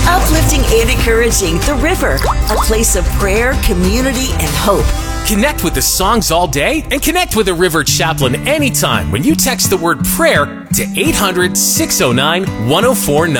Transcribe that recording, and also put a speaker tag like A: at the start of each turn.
A: Uplifting and encouraging The River, a place of prayer, community, and hope.
B: Connect with the songs all day and connect with the River Chaplain anytime when you text the word prayer to 800-609-1049.